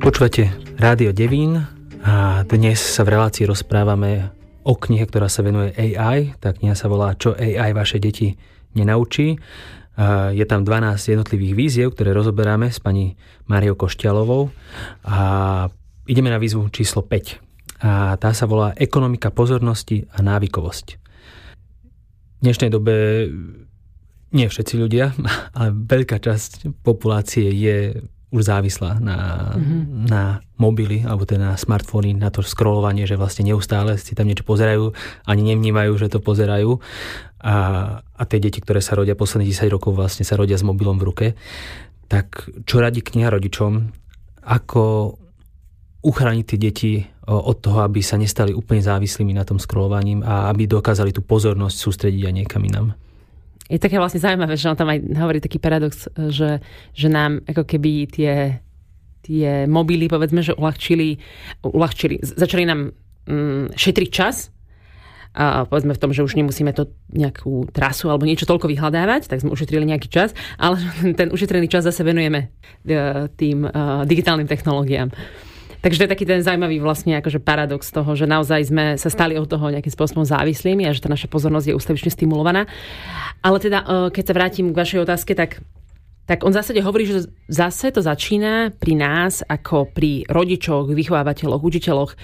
Počúvate Rádio Devín a dnes sa v relácii rozprávame o knihe, ktorá sa venuje AI. Tá kniha sa volá Čo AI vaše deti nenaučí. Je tam 12 jednotlivých víziev, ktoré rozoberáme s pani Máriou Košťalovou a ideme na výzvu číslo 5. A tá sa volá Ekonomika pozornosti a návykovosť. V dnešnej dobe nie všetci ľudia, ale veľká časť populácie je už závislá na mobily, alebo teda na smartfóny, na to scrollovanie, že vlastne neustále si tam niečo pozerajú, ani nevnímajú, že to pozerajú. A tie deti, ktoré sa rodia posledných 10 rokov, vlastne sa rodia s mobilom v ruke. Tak čo radí kniha rodičom? Ako uchrániť tie deti od toho, aby sa nestali úplne závislými na tom scrollovaním a aby dokázali tú pozornosť sústrediť aj niekam inám? Je také vlastne zaujímavé, že on tam aj hovorí taký paradox, že nám ako keby tie mobily, povedzme, že uľahčili, začali nám šetriť čas, a povedzme v tom, že už nemusíme to nejakú trasu alebo niečo toľko vyhľadávať, tak sme ušetrili nejaký čas, ale ten ušetrený čas zase venujeme tým digitálnym technológiám. Takže to je taký ten zaujímavý vlastne akože paradox toho, že naozaj sme sa stali od toho nejakým spôsobom závislými a že tá naša pozornosť je ustavične stimulovaná. Ale teda, keď sa vrátim k vašej otázke, tak on v zásade hovorí, že zase to začína pri nás, ako pri rodičoch, vychovávateľoch, učiteľoch,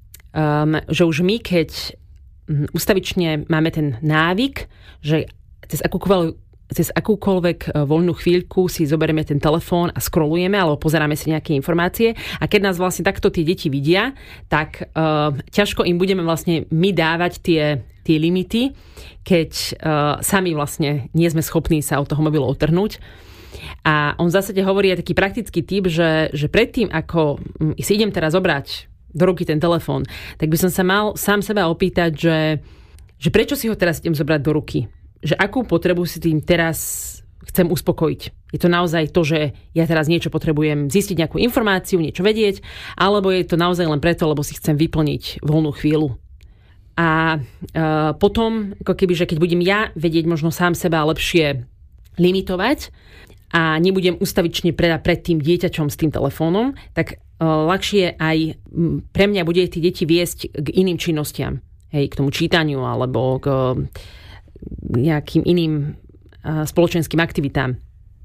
že už my, keď ustavične máme ten návyk, že cez akúkoľvek voľnú chvíľku si zoberieme ten telefón a scrollujeme alebo pozeráme si nejaké informácie a keď nás vlastne takto tie deti vidia, tak ťažko im budeme vlastne my dávať tie limity, keď sami vlastne nie sme schopní sa od toho mobilu odtrhnúť. A on v zásade hovorí aj taký praktický tip, že predtým, ako si idem teraz zobrať do ruky ten telefón, tak by som sa mal sám seba opýtať, že prečo si ho teraz idem zobrať do ruky? Že akú potrebu si tým teraz chcem uspokojiť. Je to naozaj to, že ja teraz niečo potrebujem zistiť, nejakú informáciu, niečo vedieť, alebo je to naozaj len preto, lebo si chcem vyplniť voľnú chvíľu. A potom, ako keby, že keď budem ja vedieť možno sám seba lepšie limitovať a nebudem ustavične pred tým dieťačom s tým telefónom, tak ľahšie aj pre mňa bude tie deti viesť k iným činnostiam. Hej, k tomu čítaniu alebo k nejakým iným spoločenským aktivitám.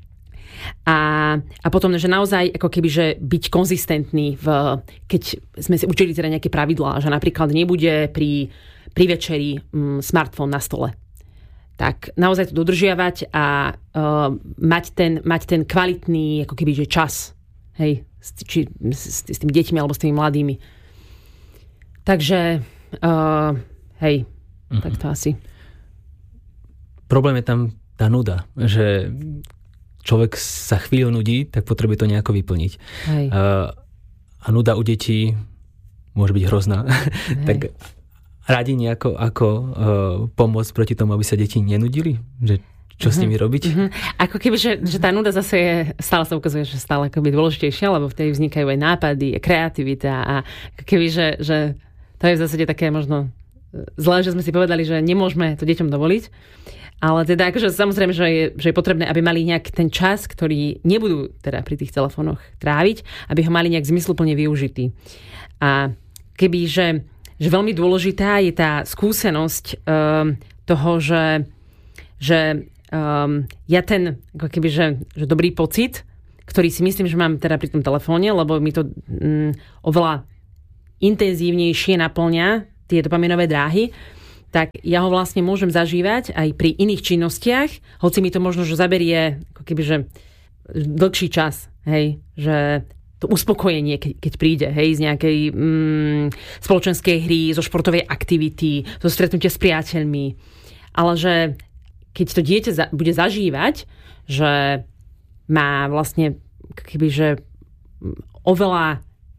A potom, že naozaj ako keby, že byť konzistentný, keď sme si učili teda nejaké pravidlá, že napríklad nebude pri večeri smartfón na stole. Tak naozaj to dodržiavať a mať ten kvalitný ako keby, že čas. Hej, či s tými deťmi alebo s tými mladými. Takže hej, tak to asi. Problém je tam tá nuda, že človek sa chvíľu nudí, tak potrebuje to nejako vyplniť. A nuda u detí môže byť hrozná. Tak radi nejako ako pomôcť proti tomu, aby sa deti nenudili? Že čo s nimi robiť? Ako keby, že tá nuda zase je, stále sa ukazuje, že stále akoby dôležitejšia, lebo vtedy vznikajú aj nápady, kreativita a ako keby, že to je v zásade také možno zlé, že sme si povedali, že nemôžeme to deťom dovoliť. Ale teda akože samozrejme, že je potrebné, aby mali nejak ten čas, ktorý nebudú teda pri tých telefónoch tráviť, aby ho mali nejak zmysluplne využitý. A keby, že veľmi dôležitá je tá skúsenosť toho, že ja ten ako keby, že dobrý pocit, ktorý si myslím, že mám teda pri tom telefóne, lebo mi to oveľa intenzívnejšie naplňa tie dopaminové dráhy, tak ja ho vlastne môžem zažívať aj pri iných činnostiach, hoci mi to možno, že zaberie ako keby, že dlhší čas, hej, že to uspokojenie, keď príde, hej, z nejakej spoločenskej hry, zo športovej aktivity, zo stretnutia s priateľmi. Ale že keď to dieťa bude zažívať, že má vlastne keby, že oveľa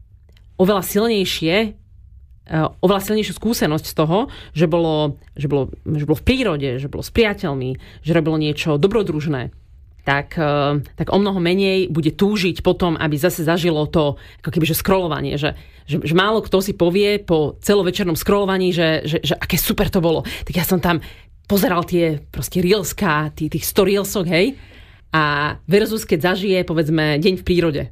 silnejšiu skúsenosť z toho, že bolo v prírode, že bolo s priateľmi, že robilo niečo dobrodružné, tak o mnoho menej bude túžiť potom, aby zase zažilo to ako keby, že scrollovanie, že málo kto si povie po celovečernom scrollovaní, že aké super to bolo. Tak ja som tam pozeral tie proste reelská, tých 100 reelsok, hej, a versus keď zažije, povedzme, deň v prírode.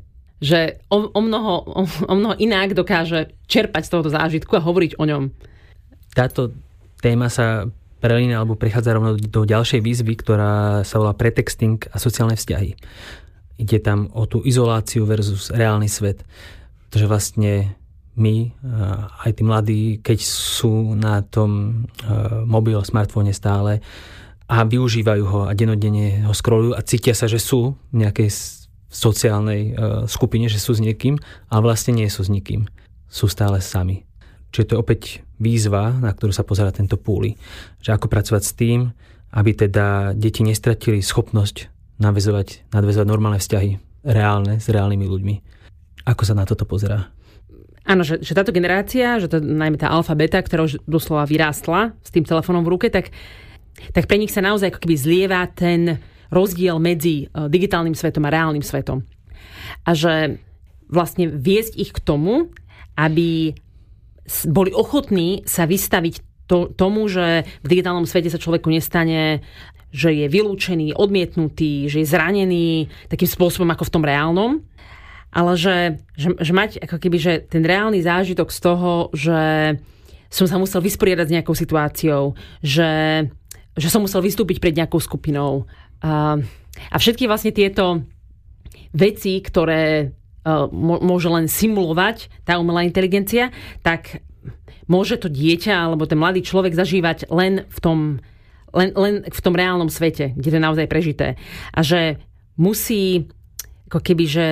že o mnoho inak dokáže čerpať z tohoto zážitku a hovoriť o ňom. Táto téma sa prelína alebo prichádza rovno do ďalšej výzvy, ktorá sa volá pretexting a sociálne vzťahy. Ide tam o tú izoláciu versus reálny svet. Pretože vlastne my, aj tí mladí, keď sú na tom mobil, smartfóne stále a využívajú ho a dennodenne ho scrollujú a cítia sa, že sú v nejakej sociálnej skupine, že sú s niekým, ale vlastne nie sú s nikým. Sú stále sami. Čiže to je opäť výzva, na ktorú sa pozerá tento Púli. Že ako pracovať s tým, aby teda deti nestratili schopnosť nadväzovať normálne vzťahy, reálne, s reálnymi ľuďmi. Ako sa na toto pozerá? Áno, že táto generácia, že to najmä tá alfa, beta, ktorá už doslova vyrástla s tým telefónom v ruke, tak pre nich sa naozaj ako keby zlieva ten rozdiel medzi digitálnym svetom a reálnym svetom. A že vlastne viesť ich k tomu, aby boli ochotní sa vystaviť tomu, že v digitálnom svete sa človeku nestane, že je vylúčený, odmietnutý, že je zranený takým spôsobom ako v tom reálnom. Ale že mať ako keby, že ten reálny zážitok z toho, že som sa musel vysporiadať s nejakou situáciou, že som musel vystúpiť pred nejakou skupinou. A všetky vlastne tieto veci, ktoré môže len simulovať tá umelá inteligencia, tak môže to dieťa alebo ten mladý človek zažívať len v tom reálnom svete, kde to je naozaj prežité. A že musí ako keby, že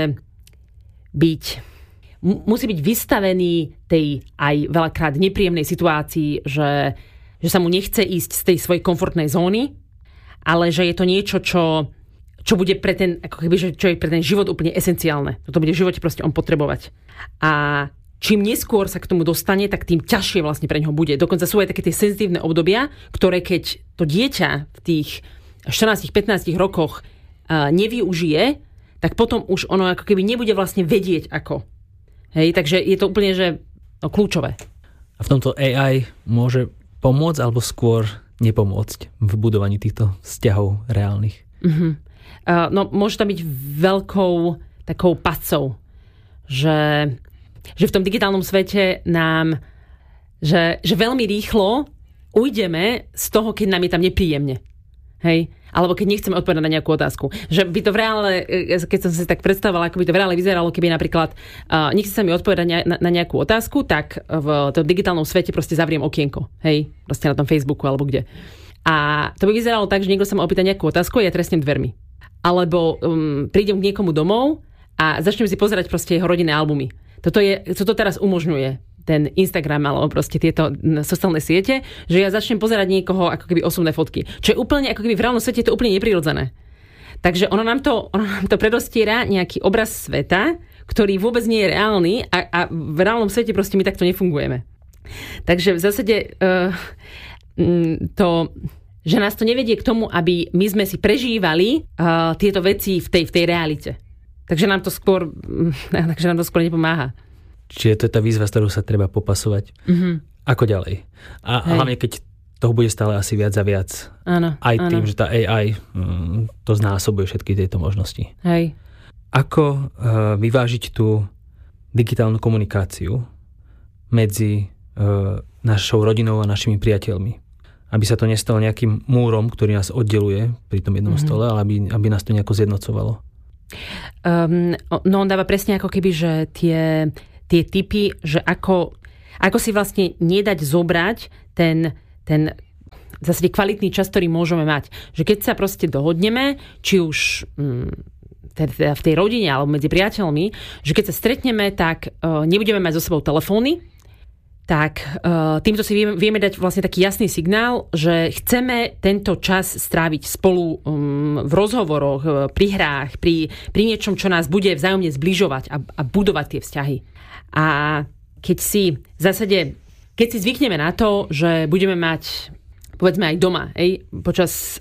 musí byť vystavený tej aj veľakrát nepríjemnej situácii, že sa mu nechce ísť z tej svojej komfortnej zóny, ale že je to niečo, čo bude pre ten, ako keby, že čo je pre ten život úplne esenciálne. Toto bude v živote proste on potrebovať. A čím neskôr sa k tomu dostane, tak tým ťažšie vlastne pre neho bude. Dokonca sú aj také tie senzitívne obdobia, ktoré keď to dieťa v tých 14-15 rokoch nevyužije, tak potom už ono ako keby nebude vlastne vedieť ako. Hej, takže je to úplne, že kľúčové. A v tomto AI môže pomôcť alebo skôr nepomôcť v budovaní týchto vzťahov reálnych? Mm-hmm. No, môže to byť veľkou takou pacou, že v tom digitálnom svete nám, že veľmi rýchlo ujdeme z toho, keď nám je tam nepríjemne. Hej? Alebo keď nechceme odpovedať na nejakú otázku. Že by to v reále, keď som si tak predstavovala, ako by to v reále vyzeralo, keby napríklad nechce sa mi odpovedať na nejakú otázku, tak v tom digitálnom svete proste zavriem okienko. Hej? Proste na tom Facebooku alebo kde. A to by vyzeralo tak, že niekto sa ma opýta nejakú otázku a ja trestnem dvermi. Alebo prídem k niekomu domov a začnem si pozerať proste jeho rodinné albumy. Toto teraz umožňuje ten Instagram alebo proste tieto sociálne siete, že ja začnem pozerať niekoho ako keby osobné fotky. Čo je úplne ako keby v reálnom svete je to úplne neprirodzené. Takže ono nám to predostiera nejaký obraz sveta, ktorý vôbec nie je reálny a v reálnom svete proste my takto nefungujeme. Takže v zásade že nás to nevedie k tomu, aby my sme si prežívali tieto veci v tej realite. Takže nám to skôr nepomáha. Čiže to je tá výzva, s ktorou sa treba popasovať. Mm-hmm. Ako ďalej? A hlavne, keď toho bude stále asi viac a viac. Áno, aj tým, že tá AI to znásobuje všetky tieto možnosti. Hej. Ako vyvážiť tú digitálnu komunikáciu medzi našou rodinou a našimi priateľmi? Aby sa to nestalo nejakým múrom, ktorý nás oddeluje pri tom jednom stole, ale aby nás to nejako zjednocovalo. No on dáva presne ako keby, že tie tipy, že ako si vlastne nedať zobrať ten zase kvalitný čas, ktorý môžeme mať. Že keď sa proste dohodneme, či už teda v tej rodine alebo medzi priateľmi, že keď sa stretneme, tak nebudeme mať so sebou telefóny, tak týmto si vieme dať vlastne taký jasný signál, že chceme tento čas stráviť spolu v rozhovoroch, pri hrách, pri niečom, čo nás bude vzájomne zbližovať a budovať tie vzťahy. A keď si zvykneme na to, že budeme mať, povedzme aj doma, počas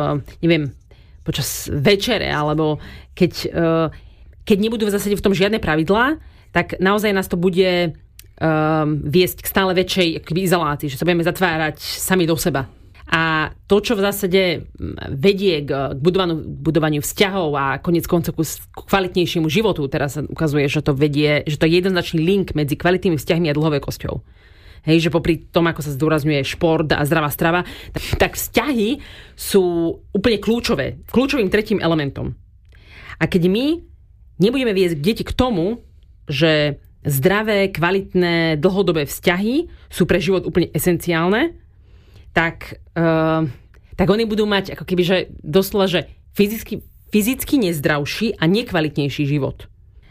večere, alebo keď nebudú v zásade v tom žiadne pravidlá, tak naozaj nás to bude viesť k stále väčšej izolácii, že sa budeme zatvárať sami do seba. A to, čo v zásade vedie k budovaniu vzťahov a koniec koncov k kvalitnejšiemu životu, teraz sa ukazuje, že to vedie, že to je jednoznačný link medzi kvalitnými vzťahmi a dlhovekosťou. Hej, že popri tom, ako sa zdôrazňuje šport a zdravá strava, tak vzťahy sú úplne kľúčovým tretím elementom. A keď my nebudeme viesť deti k tomu, že zdravé, kvalitné, dlhodobé vzťahy sú pre život úplne esenciálne, tak oni budú mať ako keby, že doslova, že fyzicky nezdravší a nekvalitnejší život.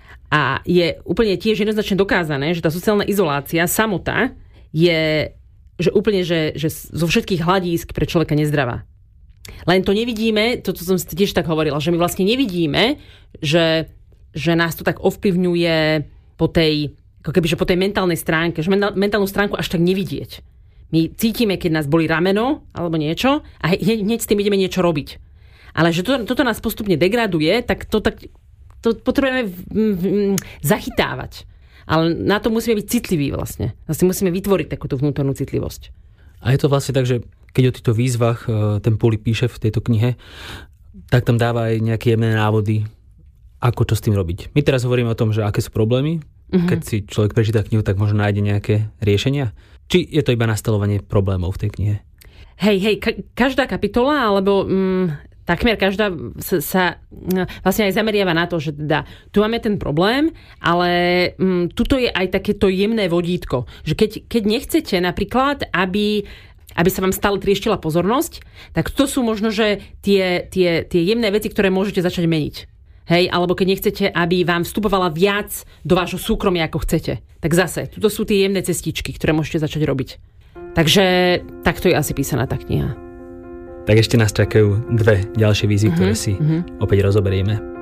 A je úplne tiež jednoznačne dokázané, že tá sociálna izolácia, samota, je že úplne, že zo všetkých hľadísk pre človeka nezdravá. Len to nevidíme, to som si tiež tak hovorila, že my vlastne nevidíme, že nás to tak ovplyvňuje po tej mentálnej stránke, že mentálnu stránku až tak nevidieť. My cítime, keď nás bolí rameno alebo niečo a hneď s tým ideme niečo robiť. Ale že toto nás postupne degraduje, tak to potrebujeme zachytávať. Ale na to musíme byť citliví vlastne. Vlastne musíme vytvoriť takúto vnútornú citlivosť. A je to vlastne tak, že keď o týchto výzvach ten Poli píše v tejto knihe, tak tam dáva aj nejaké jemné návody, ako čo s tým robiť. My teraz hovoríme o tom, že aké sú problémy. Keď si človek prečíta knihu, tak možno nájde nejaké riešenia. Či je to iba nastalovanie problémov v tej knihe? Hej, každá kapitola, alebo takmer každá sa vlastne aj zameriava na to, že teda tu máme ten problém, ale tuto je aj takéto jemné vodítko. Že keď nechcete napríklad, aby sa vám stále trieštila pozornosť, tak to sú možno, že tie jemné veci, ktoré môžete začať meniť. Hej, alebo keď nechcete, aby vám vstupovala viac do vášho súkromia, ako chcete. Tak zase, tuto sú tie jemné cestičky, ktoré môžete začať robiť. Takže takto je asi písaná tá kniha. Tak ešte nás čakajú 2 ďalšie výzvy, ktoré si opäť rozoberieme.